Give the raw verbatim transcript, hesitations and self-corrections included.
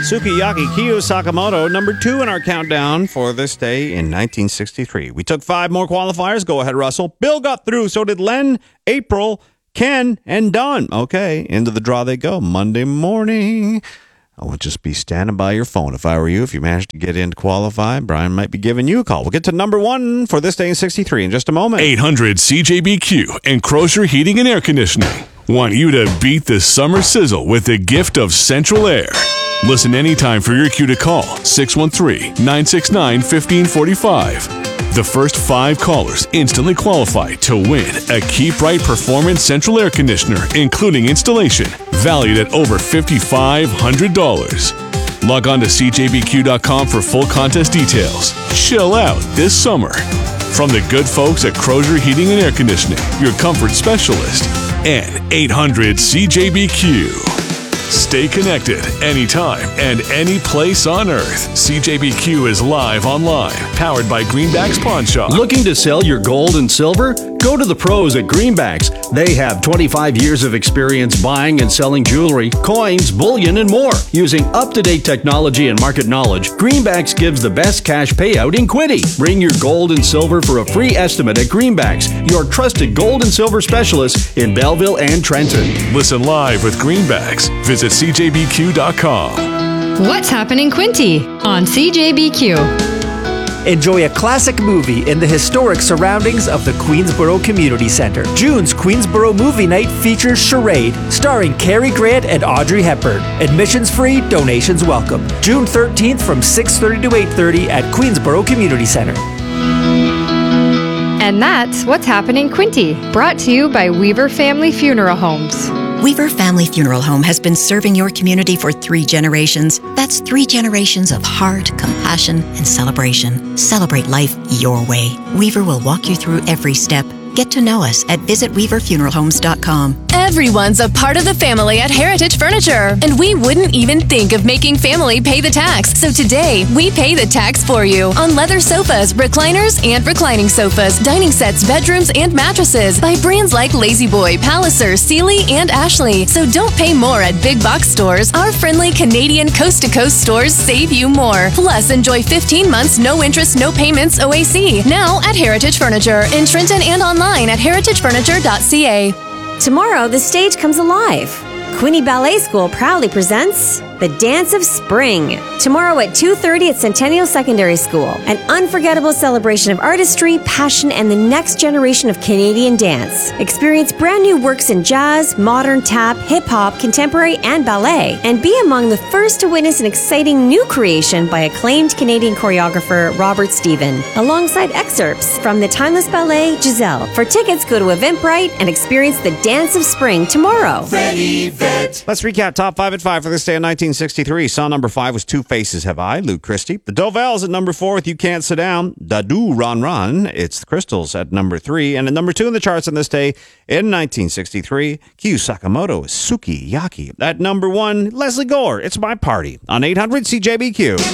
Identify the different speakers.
Speaker 1: Sukiyaki Kiyo Sakamoto, number two in our countdown for this day in nineteen sixty-three. We took five more qualifiers. Go ahead, Russell. Bill got through. So did Len, April, Ken, and Don. Okay, into the draw they go. Monday morning. I would just be standing by your phone if I were you. If you managed to get in to qualify, Brian might be giving you a call. We'll get to number one for this day in sixty-three in just a moment.
Speaker 2: eight hundred C J B Q and Crozier Heating and Air Conditioning want you to beat the summer sizzle with the gift of Central Air. Listen anytime for your cue to call six one three, nine six nine, one five four five. The first five callers instantly qualify to win a Keep Right Performance Central Air Conditioner, including installation, valued at over five thousand five hundred dollars. Log on to C J B Q dot com for full contest details. Chill out this summer. From the good folks at Crozier Heating and Air Conditioning, your comfort specialist, and eight hundred C J B Q. Stay connected anytime and any place on earth. C J B Q is live online, powered by Greenbacks Pawn Shop.
Speaker 3: Looking to sell your gold and silver? Go to the pros at Greenbacks. They have twenty-five years of experience buying and selling jewelry, coins, bullion, and more. Using up-to-date technology and market knowledge, Greenbacks gives the best cash payout in Quinte. Bring your gold and silver for a free estimate at Greenbacks, your trusted gold and silver specialist in Belleville and Trenton.
Speaker 2: Listen live with Greenbacks. Visit C J B Q dot com.
Speaker 4: What's happening Quinte on C J B Q?
Speaker 5: Enjoy a classic movie in the historic surroundings of the Queensboro Community Center. June's Queensboro Movie Night features Charade, starring Cary Grant and Audrey Hepburn. Admissions free, donations welcome. June thirteenth from six thirty to eight thirty at Queensboro Community Center.
Speaker 4: And that's What's Happening Quinte, brought to you by Weaver Family Funeral Homes.
Speaker 6: Weaver Family Funeral Home has been serving your community for three generations. That's three generations of heart, compassion, and celebration. Celebrate life your way. Weaver will walk you through every step. Get to know us at visit weaver funeral homes dot com.
Speaker 7: Everyone's a part of the family at Heritage Furniture, and we wouldn't even think of making family pay the tax. So today, we pay the tax for you on leather sofas, recliners, and reclining sofas, dining sets, bedrooms, and mattresses by brands like La-Z-Boy, Palliser, Sealy, and Ashley. So don't pay more at big box stores. Our friendly Canadian coast-to-coast stores save you more. Plus, enjoy fifteen months, no interest, no payments O A C. Now at Heritage Furniture in Trenton and online at heritage furniture dot c a.
Speaker 8: Tomorrow, the stage comes alive. Quinte Ballet School proudly presents The Dance of Spring. Tomorrow at two thirty at Centennial Secondary School. An unforgettable celebration of artistry, passion, and the next generation of Canadian dance. Experience brand new works in jazz, modern, tap, hip-hop, contemporary, and ballet. And be among the first to witness an exciting new creation by acclaimed Canadian choreographer Robert Stephen, alongside excerpts from the timeless ballet Giselle. For tickets, go to Eventbrite and experience The Dance of Spring tomorrow.
Speaker 1: Let's recap top five at five for this day in nineteen sixty-three. Song number five was Two Faces Have I, Luke Christie. The Dovells at number four with You Can't Sit Down. Dadu Ron Ron. It's the Crystals at number three. And at number two in the charts on this day in nineteen sixty-three, Kiyo Sakamoto is Sukiyaki. At number one, Leslie Gore. It's My Party on eight hundred C J B Q.